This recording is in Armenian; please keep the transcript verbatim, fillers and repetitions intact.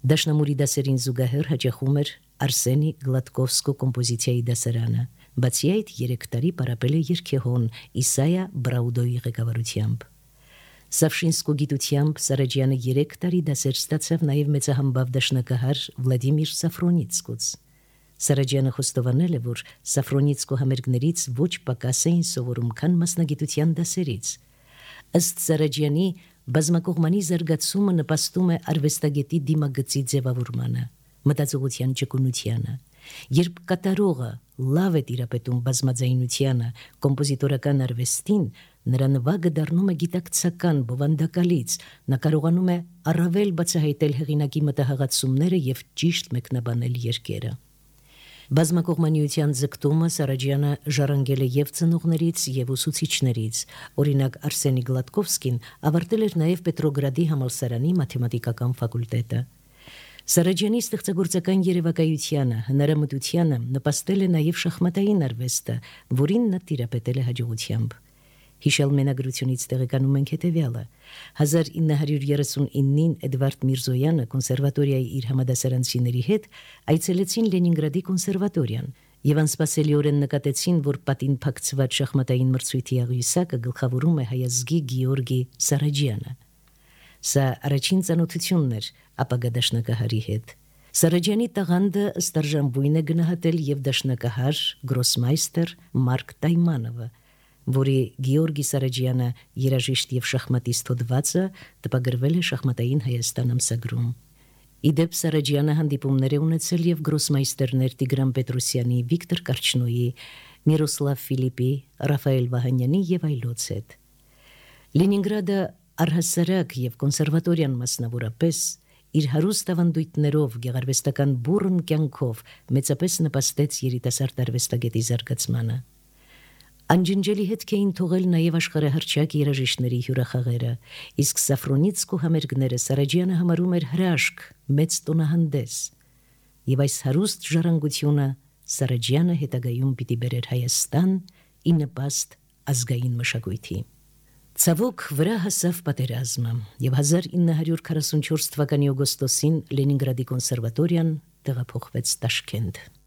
Դաշնամուրի դասերին զուգահեռ հաճախում էր Արսենի Գլատկովսկու կոմպոզիցիայի դասարանը, բացի այդ երեք տարի պարապել է երգեհոն Իսայա Բրաուդոյի ղեկավարությամբ։ Սավշինսկու գիտությամբ Սարաջյանը երեք տարի դասեր ստացավ նաև մեծահամբավ դաշնակահար Վլադիմիր Սաֆրոնիցկուց։ Սարաջյանը խոստովանել է, որ Սաֆրոնիցկու համերգներից ոչ պակաս էին սովորում, քան մասնագիտության դասերից։ Ըստ Սարաջյանի բազմակողմանի զարգացումը նպաստում է արվեստագետի դիմագծի ձևավորմանը, մտածողության ճկունությանը։ Երբ կատարողը լավ է տիրապետում բազմաձայնությանը, կոմպոզիտորական արվեստին, նրա նվագը դառնում է գիտակցական, բովանդակալից, նա կարողանում է առավել բացահայտել հեղինակի մտահղացումները և ճիշտ մեկնաբանել երգերը։ Բազմակողմանիության ձգտումը Սարաջյանը ժառանգել է և ծնողներից, և ուսուցիչներից։ Օրինակ Արսենի Գլատկովսկին ավարտել էր նաև Պետրոգրադի համալսարանի մաթեմատիկական ֆակուլտետը։ Սարաջյանի ստեղծագործական երևակայությանը, հնարամտությանը նպաստել է նաև շախմատային արվեստը, որին նա տիրապետել է հաջողությամբ։ Հիշյալ մենագրությունից տեղեկանում ենք հետևյալը. հազար ինը հարյուր երեսունինին Էդվարդ Միրզոյանը կոնսերվատորիայի իր համադասարանցիների հետ այցելեցին Լենինգրադի կոնսերվատորիան և անսպասելիորեն նկատեցին, որ պատին փակցված շախմատային մրցույթի աղյուսակը գլխավորում է հայազգի Գեորգի Սարաջյանը։ Սա առաջին ծանոթությունն էր ապագա դաշնակահարի հետ։ Սարաջյանի տաղանդը ստարժանվույն է գնահատել և դաշնակահար գրոսմայստեր Մարկ Տայմանովը, որի Գեորգի Սարաջյանը երաժիշտ և շախմատիստ հոդվածը տպագրվել է Շախմատային Հայաստան ամսագրում։ Իդեպ Սարաջյանը հանդիպումներ է ունեցել և գրոսմայստերներ Տիգրան Պետրոսյանի, Վիկտոր Կարչնոյի, Միրոսլավ Ֆիլիպի, Ռաֆայել Վահանյանի և այլոց հետ։ Լենինգրադը առհասարակ և կոնսերվատորիան մասնավորապես իր հարուստ ավանդույթներով, գեղարվեստական բուռն կյանքով մեծապես նպաստեց երիտասարդ արվեստագետի զարգացմանը։ Անջնջելի հետք էին թողել նաև աշխարհահռչակ երաժիշտների հյուրախաղերը, իսկ Սաֆրոնիցկու համերգները Սարաջյանը համարում էր հրաշք, մեծ տոնահանդես, և այս հարուստ ժառանգությունը Սարաջյանը հետագայում պիտի բերեր Հայաստան ի նպաստ ազգային մշակույթի։ Ցավոք վրա հասավ պատերազմը, և հազար ինը հարյուր քառասունչորս թվականի օգոստոսին Լենինգրադի կոնսերվատորիան տեղափոխվեց Տաշկենտ։